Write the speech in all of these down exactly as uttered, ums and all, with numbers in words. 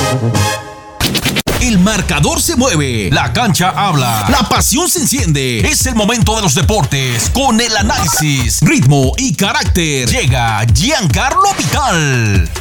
El marcador se mueve, la cancha habla, la pasión se enciende. Es el momento de los deportes con el análisis, ritmo y carácter. Llega Giancarlo Vital.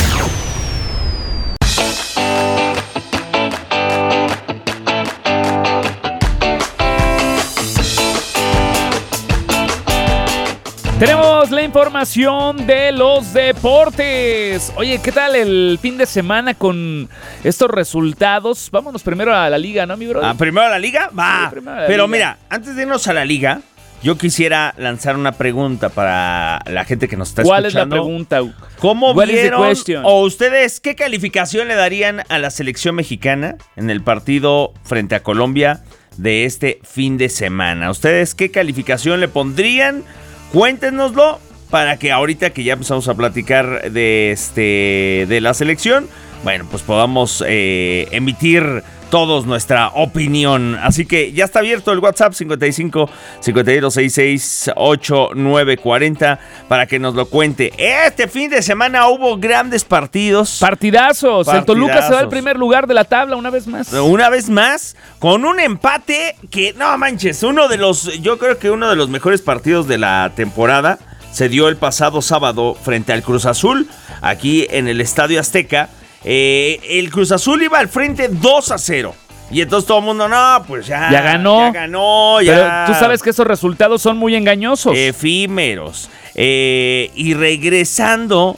Tenemos la información de los deportes. Oye, ¿qué tal el fin de semana con estos resultados? Vámonos primero a la liga, ¿no, mi bro? ¿Ah, primero a la liga? Va. Sí, primero a la Pero liga. mira, antes de irnos a la liga, yo quisiera lanzar una pregunta para la gente que nos está ¿Cuál escuchando. es la pregunta? ¿Cómo What is the vieron question? o ustedes qué calificación le darían a la selección mexicana en el partido frente a Colombia de este fin de semana? ¿Ustedes qué calificación le pondrían? Cuéntenoslo para que ahorita que ya empezamos a platicar de este de la selección, bueno, pues podamos eh, emitir todos nuestra opinión. Así que ya está abierto el WhatsApp cincuenta y cinco, cincuenta y dos, sesenta y seis, ochenta y nueve cuarenta para que nos lo cuente. Este fin de semana hubo grandes partidos. Partidazos. El Toluca se va al Partidazos. primer lugar de la tabla una vez más. Una vez más, con un empate que, no manches, uno de los, yo creo que uno de los mejores partidos de la temporada se dio el pasado sábado frente al Cruz Azul, aquí en el Estadio Azteca. Eh, el Cruz Azul iba al frente dos a cero. Y entonces todo el mundo, no, pues ya. Ya ganó. Ya ganó, ya. Pero tú sabes que esos resultados son muy engañosos. Efímeros. Eh, y regresando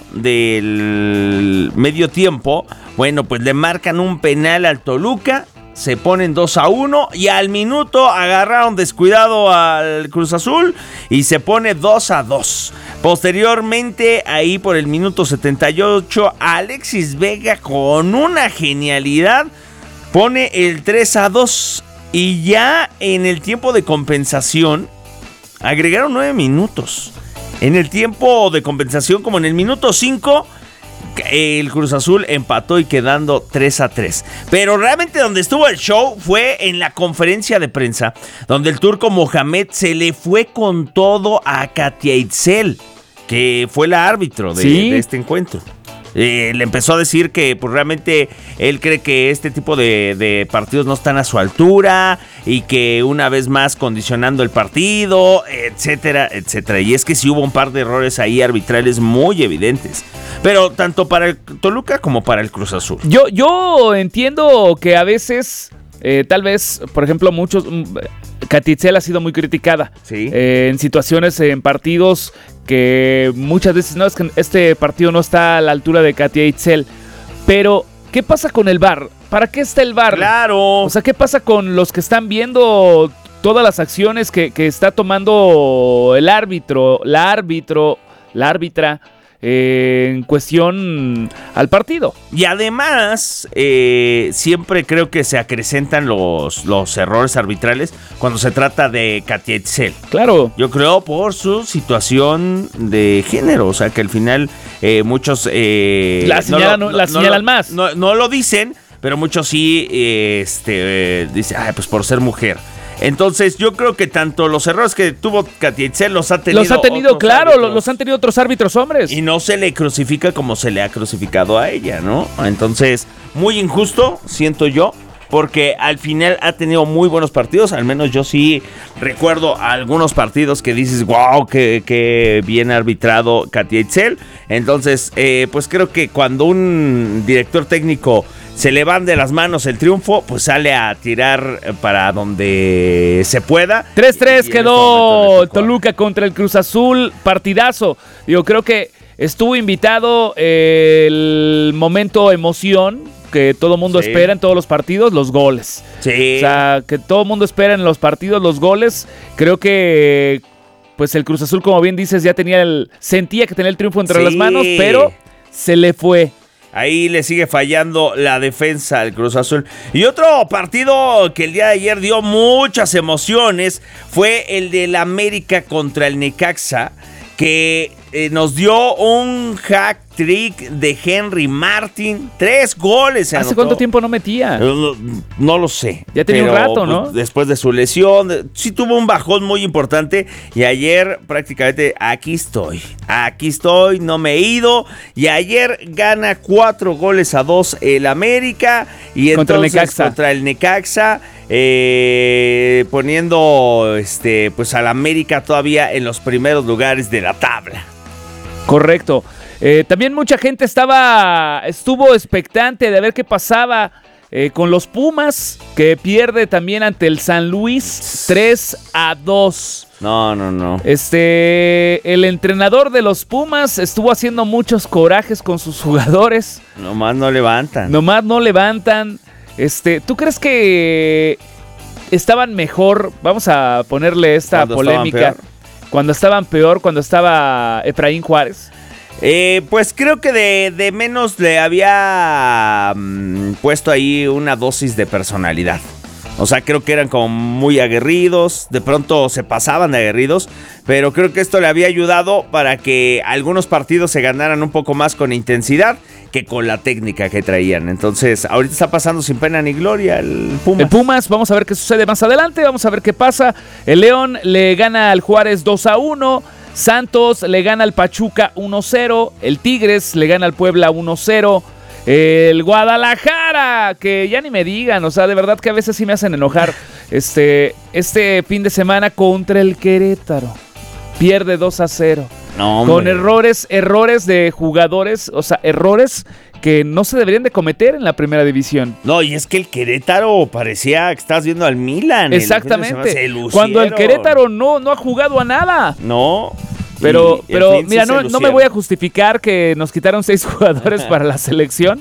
del medio tiempo, bueno, pues le marcan un penal al Toluca, se ponen dos a uno y al minuto agarraron descuidado al Cruz Azul y se pone dos a dos. Posteriormente, ahí por el minuto setenta y ocho, Alexis Vega con una genialidad pone el tres a dos y ya en el tiempo de compensación agregaron nueve minutos. En el tiempo de compensación, como en el minuto cinco, el Cruz Azul empató y quedando tres a tres. Pero realmente donde estuvo el show fue en la conferencia de prensa, donde el turco Mohamed se le fue con todo a Katia Itzel, que fue la árbitro de, ¿Sí? de este encuentro. Eh, le empezó a decir que pues, realmente él cree que este tipo de, de partidos no están a su altura y que una vez más condicionando el partido, etcétera, etcétera. Y es que sí hubo un par de errores ahí arbitrales muy evidentes, pero tanto para el Toluca como para el Cruz Azul. Yo, yo entiendo que a veces, eh, tal vez, por ejemplo, muchos... Katia Itzel ha sido muy criticada Sí. eh, en situaciones, en partidos que muchas veces no, es que este partido no está a la altura de Katia Itzel. Pero, ¿qué pasa con el V A R? ¿Para qué está el V A R? Claro. O sea, ¿qué pasa con los que están viendo todas las acciones que, que está tomando el árbitro, la árbitro, la árbitra eh, en cuestión al partido? Y además, eh, siempre creo que se acrecentan los, los errores arbitrales cuando se trata de Katia Itzel. Claro. Yo creo por su situación de género, o sea que al final eh, muchos... Eh, La señalan- no lo- la señalan lo- más. No, no lo dicen, pero muchos sí eh, este, eh, dicen, ay, pues por ser mujer. Entonces yo creo que tanto los errores que tuvo Katia Itzel los ha tenido Los ha tenido, otros claro, árbitros. los han tenido otros árbitros hombres. Y no se le crucifica como se le ha crucificado a ella, ¿no? Entonces, muy injusto, siento yo, porque al final ha tenido muy buenos partidos. Al menos yo sí recuerdo algunos partidos que dices, wow, qué, qué bien arbitrado Katia Itzel. Entonces, eh, pues creo que cuando un director técnico se le van de las manos el triunfo, pues sale a tirar para donde se pueda. tres tres Y en este quedó momento le tocó a- Toluca contra el Cruz Azul, partidazo. Yo creo que estuvo invitado eh, el momento emoción que todo mundo Sí. espera en todos los partidos, los goles. Sí. O sea, que todo mundo espera en los partidos los goles. Creo que pues el Cruz Azul, como bien dices, ya tenía el sentía que tenía el triunfo entre Sí. las manos, pero se le fue. Ahí le sigue fallando la defensa al Cruz Azul. Y otro partido que el día de ayer dio muchas emociones fue el del América contra el Necaxa, que eh, nos dio un hack trick de Henry Martin. Tres goles se ¿Hace anotó. cuánto tiempo no metía? No, no, no lo sé. Ya tenía pero, un rato, ¿no? Pues, después de su lesión, sí tuvo un bajón muy importante. Y ayer prácticamente aquí estoy. Aquí estoy, no me he ido. Y ayer gana cuatro goles a dos el América. Y Contra entonces el Necaxa. contra el Necaxa. Eh, poniendo este pues al América todavía en los primeros lugares de la tabla. Correcto. Eh, también mucha gente estaba estuvo expectante de ver qué pasaba eh, con los Pumas, que pierde también ante el San Luis tres a dos. No, no, no. Este, el entrenador de los Pumas estuvo haciendo muchos corajes con sus jugadores. Nomás no levantan. Nomás no levantan. Este, ¿tú crees que estaban mejor? Vamos a ponerle esta Cuando polémica. estaban peor. Cuando estaban peor, cuando estaba Efraín Juárez. Eh, pues creo que de, de menos le había mm, puesto ahí una dosis de personalidad. O sea, creo que eran como muy aguerridos, de pronto se pasaban de aguerridos, pero creo que esto le había ayudado para que algunos partidos se ganaran un poco más con intensidad que con la técnica que traían. Entonces, ahorita está pasando sin pena ni gloria el Pumas. El Pumas, vamos a ver qué sucede más adelante, vamos a ver qué pasa. El León le gana al Juárez dos a uno, Santos le gana al Pachuca uno cero, el Tigres le gana al Puebla uno cero. El Guadalajara, que ya ni me digan, o sea, de verdad que a veces sí me hacen enojar. Este, este fin de semana contra el Querétaro, pierde dos a cero. No, con errores, errores de jugadores, o sea, errores que no se deberían de cometer en la primera división. No, y es que el Querétaro parecía que estás viendo al Milan. Exactamente. El Cuando el Querétaro no, no ha jugado a nada. No. Pero, y, pero fin, mira, sí no, no me voy a justificar que nos quitaron seis jugadores para la selección,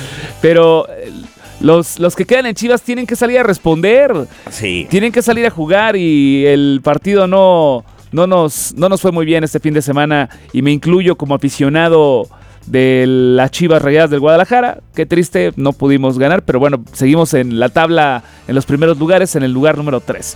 pero los, los que quedan en Chivas tienen que salir a responder. Sí. Tienen que salir a jugar y el partido no, no, nos, no nos fue muy bien este fin de semana y me incluyo como aficionado de las Chivas Rayadas del Guadalajara. Qué triste, no pudimos ganar, pero bueno, seguimos en la tabla en los primeros lugares, en el lugar número tres.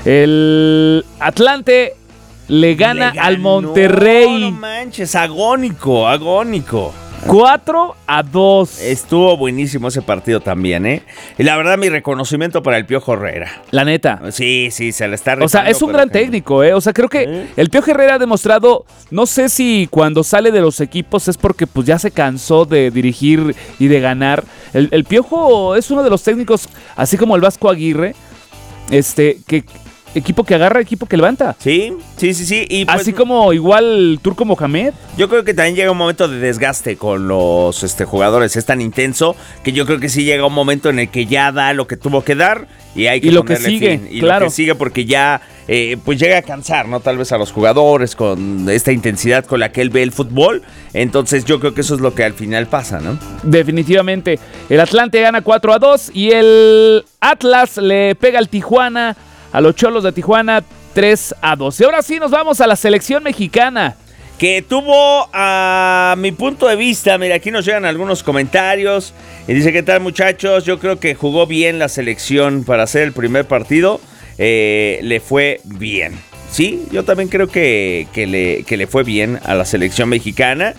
El Atlante le gana Le ganó, al Monterrey. No manches, agónico, agónico. cuatro a dos. Estuvo buenísimo ese partido también, ¿eh? Y la verdad, mi reconocimiento para el Piojo Herrera. La neta. Sí, sí, se le está O sea, rifando, es un pero gran que- técnico, ¿eh? O sea, creo que ¿Eh? el Piojo Herrera ha demostrado, no sé si cuando sale de los equipos es porque pues ya se cansó de dirigir y de ganar. El, el Piojo es uno de los técnicos, así como el Vasco Aguirre, este, que equipo que agarra, equipo que levanta. Sí, sí, sí, sí. Y pues, Así como igual Turco Mohamed. yo creo que también llega un momento de desgaste con los este, jugadores. Es tan intenso que yo creo que sí llega un momento en el que ya da lo que tuvo que dar y hay que Y lo que ponerle sigue, fin. Y claro. lo que sigue porque ya eh, pues llega a cansar, ¿no? Tal vez a los jugadores con esta intensidad con la que él ve el fútbol. Entonces yo creo que eso es lo que al final pasa, ¿no? Definitivamente. El Atlante gana cuatro a dos y el Atlas le pega al Tijuana, a los Cholos de Tijuana, tres a dos. Y ahora sí nos vamos a la selección mexicana. Que tuvo, a mi punto de vista, mira, aquí nos llegan algunos comentarios. Y dice, ¿qué tal, muchachos? Yo creo que jugó bien la selección para hacer el primer partido. Eh, le fue bien. Sí, yo también creo que, que, le, que le fue bien a la selección mexicana.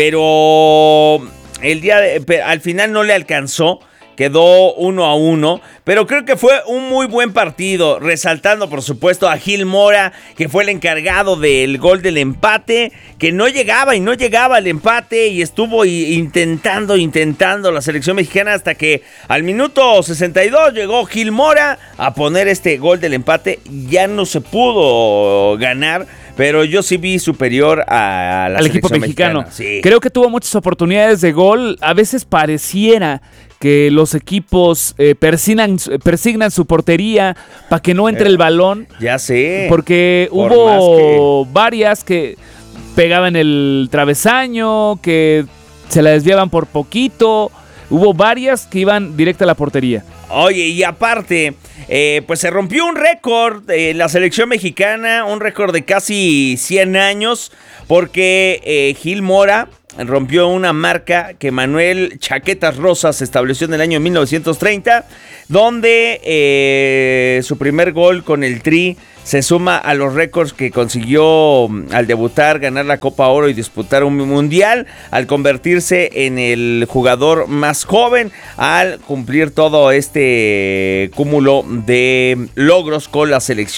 Pero el día de, al final no le alcanzó. Quedó uno a uno, pero creo que fue un muy buen partido, resaltando por supuesto a Gil Mora, que fue el encargado del gol del empate, que no llegaba y no llegaba al empate y estuvo intentando, intentando la selección mexicana hasta que al minuto sesenta y dos llegó Gil Mora a poner este gol del empate. Ya no se pudo ganar, pero yo sí vi superior a la al equipo selección mexicano. mexicana. Sí. Creo que tuvo muchas oportunidades de gol. A veces pareciera que los equipos eh, persignan, persignan su portería para que no entre Eh, el balón. Ya sé. Porque Por hubo varias que pegaban el travesaño, que se la desviaban por poquito. Hubo varias que iban directa a la portería. Oye, y aparte, eh, pues se rompió un récord en la selección mexicana, un récord de casi cien años, porque eh, Gil Mora rompió una marca que Manuel Chaquetas Rosas estableció en el año mil novecientos treinta, donde eh, su primer gol con el Tri se suma a los récords que consiguió al debutar, ganar la Copa Oro y disputar un mundial, al convertirse en el jugador más joven, al cumplir todo este cúmulo de logros con la selección